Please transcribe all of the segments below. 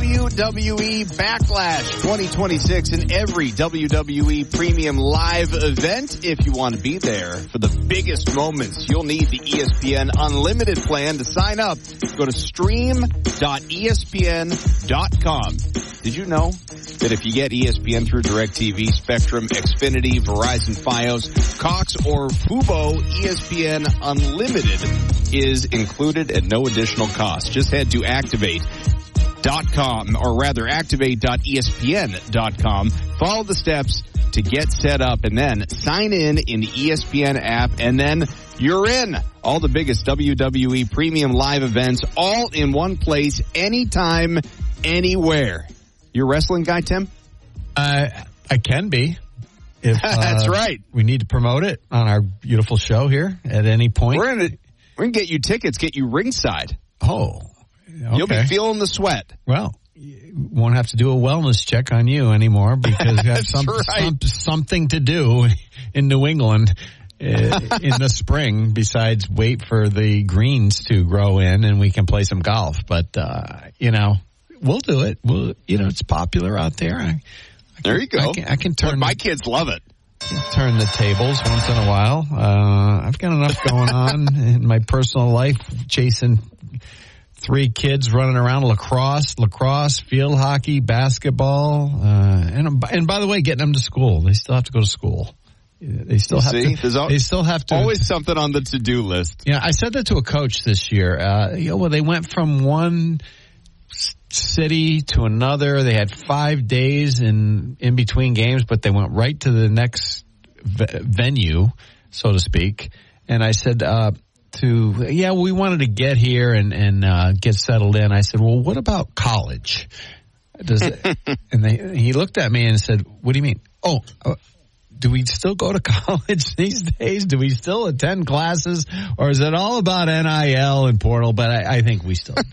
WWE Backlash 2026 and every WWE Premium Live event. If you want to be there for the biggest moments, you'll need the ESPN Unlimited plan to sign up. Go to stream.espn.com. Did you know that if you get ESPN through DirecTV, Spectrum, Xfinity, Verizon, Fios, Cox, or Fubo, ESPN Unlimited is included at no additional cost. Just head to activate.com, or rather activate.espn.com. Follow the steps to get set up and then sign in the ESPN app, and then you're in. All the biggest WWE Premium Live events all in one place, anytime, anywhere. You're a wrestling guy, Tim? I can be. If, that's right. We need to promote it on our beautiful show here at any point. We're going to get you tickets, get you ringside. Oh, okay. You'll be feeling the sweat. Well, you won't have to do a wellness check on you anymore because you have something to do in New England in the spring besides wait for the greens to grow in and we can play some golf. But, we'll do it. It's popular out there. There you go. I can turn. Look, my kids love it. Turn the tables once in a while. I've got enough going on in my personal life, chasing 3 kids running around, lacrosse, field hockey, basketball, and by the way, getting them to school. They still have to go to school. They still have to. They still have to. Always something on the to-do list. Yeah, I said that to a coach this year. They went from one city to another. They had 5 days in between games, but they went right to the next venue, so to speak. And I said, we wanted to get here and get settled in. I said, well, what about college? He looked at me and said, what do you mean? Do we still go to college these days? Do we still attend classes? Or is it all about NIL and portal? But I think we still,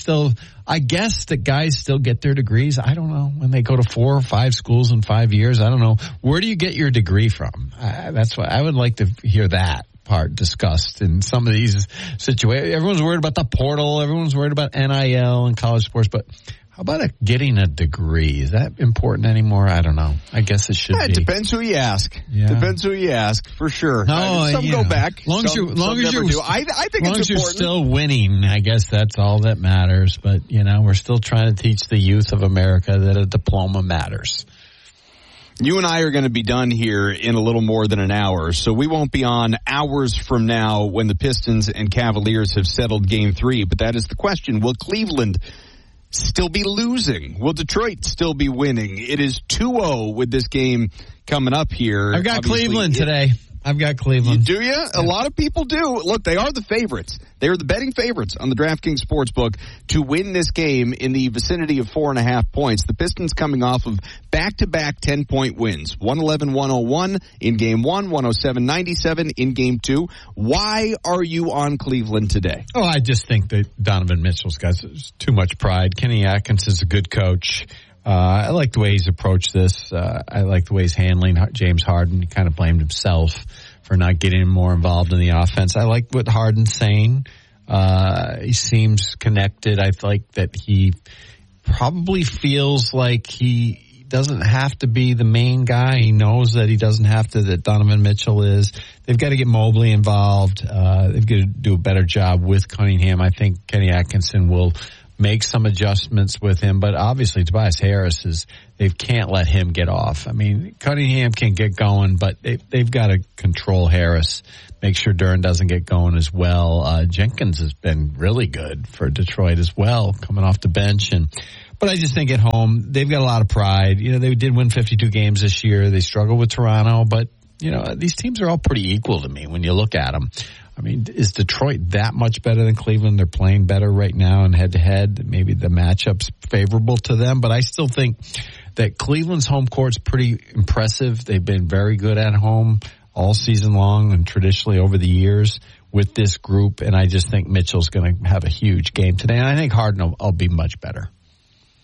I guess that guys still get their degrees. I don't know. When they go to 4 or 5 schools in 5 years, I don't know. Where do you get your degree from? That's why I would like to hear that part discussed in some of these situations. Everyone's worried about the portal. Everyone's worried about NIL and college sports, but how about getting a degree? Is that important anymore? I don't know. I guess it should be. It depends who you ask. Yeah. Depends who you ask, for sure. No, some go back. I think it's important. You're still winning, I guess that's all that matters. But, we're still trying to teach the youth of America that a diploma matters. You and I are going to be done here in a little more than an hour, so we won't be on hours from now when the Pistons and Cavaliers have settled Game 3. But that is the question. Will Cleveland still be losing? Will Detroit still be winning? It is 2-0 with this game coming up here. I've got Cleveland today. I've got Cleveland. Do you? Yeah. A lot of people do. Look, they are the favorites. They are the betting favorites on the DraftKings Sportsbook to win this game in the vicinity of 4.5 points. The Pistons coming off of back-to-back 10-point wins. 111-101 in Game 1, 107-97 in Game 2. Why are you on Cleveland today? Oh, I just think that Donovan Mitchell's got too much pride. Kenny Atkinson's a good coach. I like the way he's approached this. I like the way he's handling James Harden. He kind of blamed himself for not getting more involved in the offense. I like what Harden's saying. He seems connected. I like that he probably feels like he doesn't have to be the main guy. He knows that he doesn't have to, that Donovan Mitchell is. They've got to get Mobley involved. They've got to do a better job with Cunningham. I think Kenny Atkinson will make some adjustments with him, but obviously Tobias Harris they can't let him get off. I mean, Cunningham can get going, but they've got to control Harris, make sure Duren doesn't get going as well. Jenkins has been really good for Detroit as well, coming off the bench. But I just think at home, they've got a lot of pride. They did win 52 games this year. They struggled with Toronto, but these teams are all pretty equal to me when you look at them. I mean, is Detroit that much better than Cleveland? They're playing better right now in head-to-head. Maybe the matchup's favorable to them, but I still think that Cleveland's home court's pretty impressive. They've been very good at home all season long and traditionally over the years with this group, and I just think Mitchell's going to have a huge game today, and I think Harden will be much better.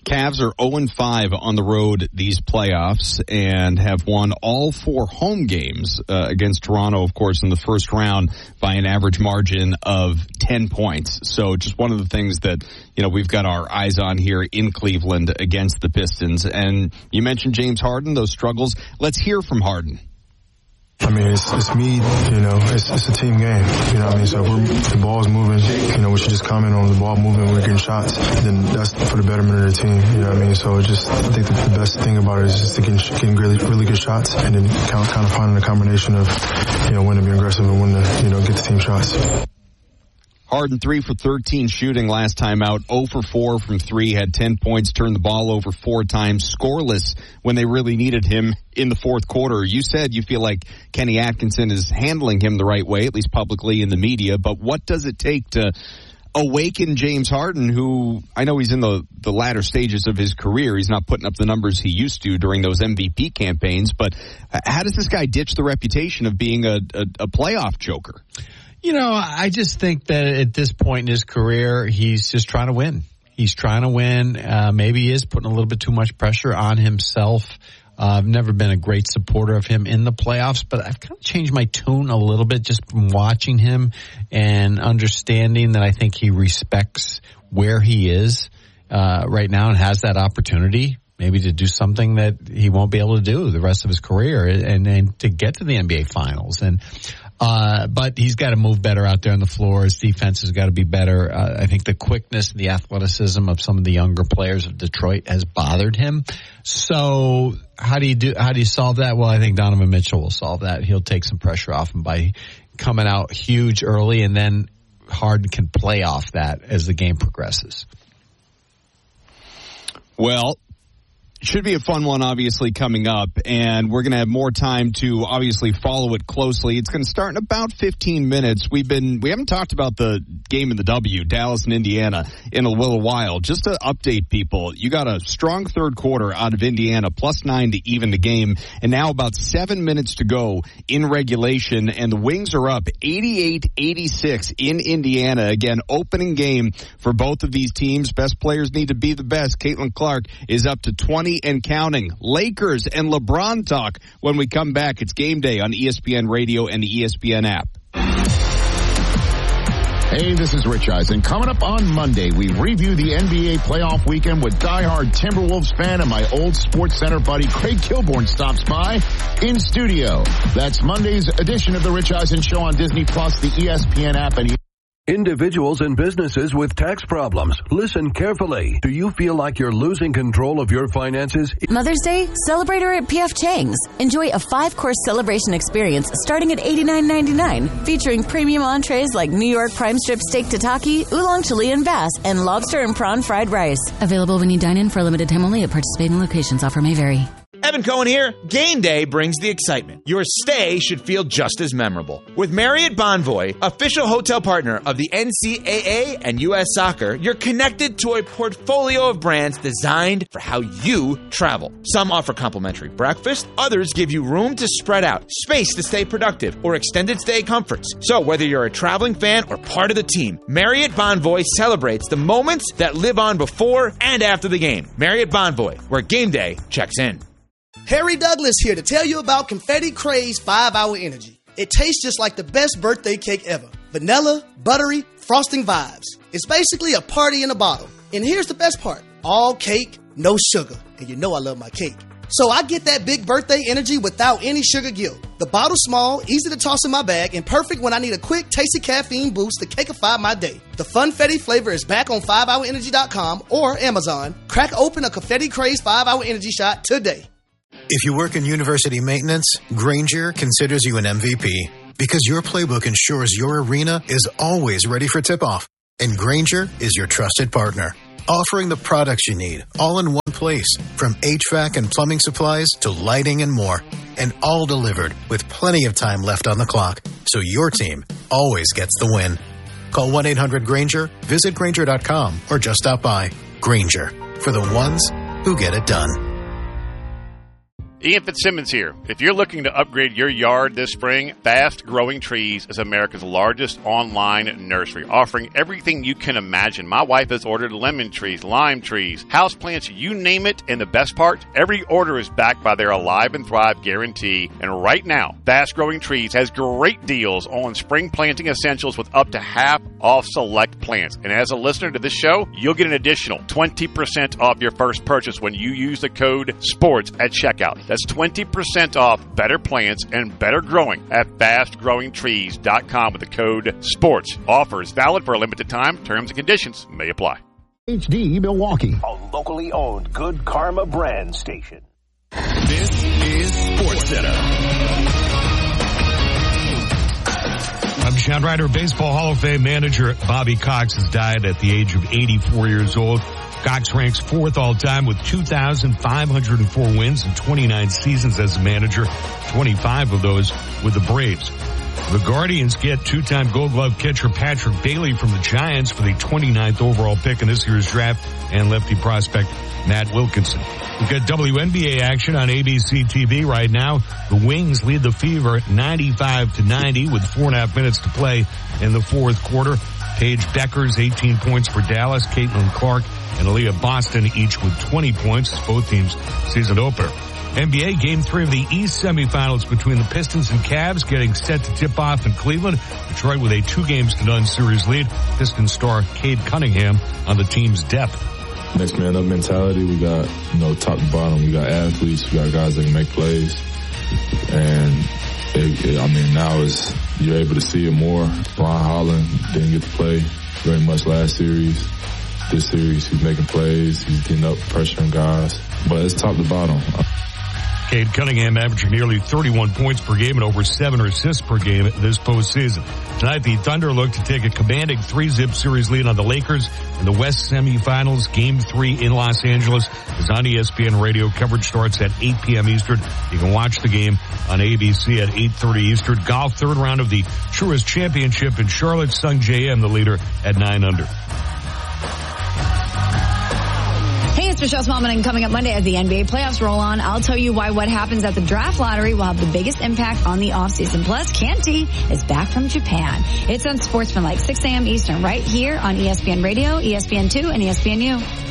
Cavs are 0-5 on the road these playoffs and have won all 4 home games against Toronto, of course, in the first round by an average margin of 10 points. So just one of the things that, we've got our eyes on here in Cleveland against the Pistons. And you mentioned James Harden, those struggles. Let's hear from Harden. I mean, it's me, it's a team game, so if the ball's moving, we should just comment on the ball moving, we're getting shots, then that's for the betterment of the team, so I think the best thing about it is just getting really, really good shots and then kind of finding a combination of, when to be aggressive and when to, get the team shots. Harden 3 for 13 shooting last time out, 0 for 4 from 3, had 10 points, turned the ball over 4 times, scoreless when they really needed him in the fourth quarter. You said you feel like Kenny Atkinson is handling him the right way, at least publicly in the media, but what does it take to awaken James Harden, who I know he's in the latter stages of his career. He's not putting up the numbers he used to during those MVP campaigns, but how does this guy ditch the reputation of being a playoff joker? I just think that at this point in his career, he's just trying to win. He's trying to win. Maybe he is putting a little bit too much pressure on himself. I've never been a great supporter of him in the playoffs, but I've kind of changed my tune a little bit just from watching him and understanding that I think he respects where he is right now and has that opportunity maybe to do something that he won't be able to do the rest of his career and to get to the NBA Finals. But he's got to move better out there on the floor. His defense has got to be better. I think the quickness and the athleticism of some of the younger players of Detroit has bothered him. So how do you solve that? Well, I think Donovan Mitchell will solve that. He'll take some pressure off him by coming out huge early, and then Harden can play off that as the game progresses. Well, should be a fun one, obviously, coming up, and we're going to have more time to obviously follow it closely. It's going to start in about 15 minutes. We haven't talked about the game in the W, Dallas and Indiana, in a little while. Just to update people, you got a strong third quarter out of Indiana, +9 to even the game, and now about 7 minutes to go in regulation, and the Wings are up 88-86 in Indiana. Again, opening game for both of these teams. Best players need to be the best. Caitlin Clark is up to 20 and counting. Lakers and LeBron talk when we come back. It's Game Day on ESPN Radio and the ESPN app. Hey, this is Rich Eisen. Coming up on Monday, we review the NBA playoff weekend with diehard Timberwolves fan and my old Sports Center buddy Craig Kilborn stops by in studio. That's Monday's edition of the Rich Eisen Show on Disney Plus, the ESPN app, and Individuals and businesses with tax problems, listen carefully. Do you feel like you're losing control of your finances? Mother's Day? Celebrate her at P.F. Chang's. Enjoy a 5-course celebration experience starting at $89.99, featuring premium entrees like New York prime strip steak tataki, oolong Chilean bass, and lobster and prawn fried rice. Available when you dine in for a limited time only at participating locations. Offer may vary. Evan Cohen here. Game Day brings the excitement. Your stay should feel just as memorable. With Marriott Bonvoy, official hotel partner of the NCAA and U.S. Soccer, you're connected to a portfolio of brands designed for how you travel. Some offer complimentary breakfast, others give you room to spread out, space to stay productive, or extended stay comforts. So whether you're a traveling fan or part of the team, Marriott Bonvoy celebrates the moments that live on before and after the game. Marriott Bonvoy, where Game Day checks in. Harry Douglas here to tell you about Confetti Craze 5-Hour Energy. It tastes just like the best birthday cake ever. Vanilla, buttery, frosting vibes. It's basically a party in a bottle. And here's the best part. All cake, no sugar. And you know I love my cake. So I get that big birthday energy without any sugar guilt. The bottle's small, easy to toss in my bag, and perfect when I need a quick, tasty caffeine boost to cakeify my day. The Funfetti flavor is back on 5hourenergy.com or Amazon. Crack open a Confetti Craze 5-Hour Energy shot today. If you work in university maintenance, Grainger considers you an MVP because your playbook ensures your arena is always ready for tip-off. And Grainger is your trusted partner, offering the products you need all in one place, from HVAC and plumbing supplies to lighting and more, and all delivered with plenty of time left on the clock, so your team always gets the win. Call 1-800-GRAINGER, visit Grainger.com, or just stop by. Grainger, for the ones who get it done. Ian Fitzsimmons here. If you're looking to upgrade your yard this spring, Fast Growing Trees is America's largest online nursery, offering everything you can imagine. My wife has ordered lemon trees, lime trees, houseplants, you name it, and the best part, every order is backed by their Alive and Thrive guarantee. And right now, Fast Growing Trees has great deals on spring planting essentials with up to half off select plants. And as a listener to this show, you'll get an additional 20% off your first purchase when you use the code SPORTS at checkout. That's 20% off better plants and better growing at fastgrowingtrees.com with the code SPORTS. Offers valid for a limited time. Terms and conditions may apply. HD Milwaukee, a locally owned Good Karma brand station. This is Sports Center. I'm Sean Ryder. Baseball Hall of Fame manager Bobby Cox has died at the age of 84 years old. Cox ranks fourth all-time with 2,504 wins and 29 seasons as a manager, 25 of those with the Braves. The Guardians get two-time Gold Glove catcher Patrick Bailey from the Giants for the 29th overall pick in this year's draft, and lefty prospect Matt Wilkinson. We've got WNBA action on ABC TV right now. The Wings lead the Fever 95-90 with 4.5 minutes to play in the fourth quarter. Paige Beckers, 18 points for Dallas. Caitlin Clark and Aaliyah Boston each with 20 points. It's both teams' season opener. NBA Game 3 of the East semifinals between the Pistons and Cavs getting set to tip off in Cleveland. Detroit with a 2-0 series lead. Pistons star Cade Cunningham on the team's depth. Next man up mentality. We got, top to bottom. We got athletes. We got guys that can make plays. And now you're able to see it more. Ron Holland didn't get to play very much last series. This series, he's making plays. He's getting up, pressuring guys. But it's top to bottom. Cade Cunningham averaging nearly 31 points per game and over 7 assists per game this postseason. Tonight, the Thunder look to take a commanding 3-0 series lead on the Lakers in the West semifinals. Game 3 in Los Angeles is on ESPN Radio. Coverage starts at 8 p.m. Eastern. You can watch the game on ABC at 8:30 Eastern. Golf, third round of the Truist Championship in Charlotte. Sung J.M., the leader, at 9 under. It's Michelle Smallman, coming up Monday as the NBA playoffs roll on. I'll tell you why what happens at the draft lottery will have the biggest impact on the offseason. Plus, Canty is back from Japan. It's on Sportsman like 6 a.m. Eastern right here on ESPN Radio, ESPN2, and ESPNU.